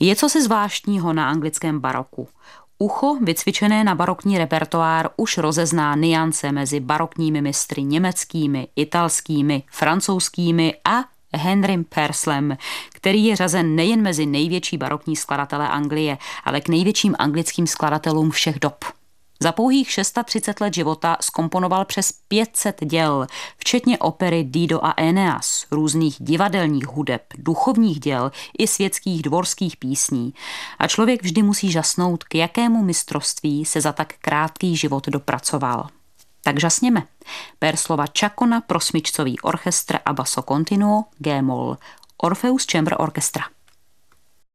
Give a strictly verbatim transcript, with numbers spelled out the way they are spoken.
Je cosi zvláštního na anglickém baroku. Ucho, vycvičené na barokní repertoár, už rozezná niance mezi barokními mistry německými, italskými, francouzskými a Henrym Purcellem, který je řazen nejen mezi největší barokní skladatele Anglie, ale k největším anglickým skladatelům všech dob. Za pouhých třicet šest let života zkomponoval přes pět set děl, včetně opery Dido a Eneas, různých divadelních hudeb, duchovních děl i světských dvorských písní. A člověk vždy musí žasnout, k jakému mistrovství se za tak krátký život dopracoval. Tak žasněme. Purcellova Čakona pro smyčcový orchestr a basso continuo G-moll. Orpheus Chamber Orchestra.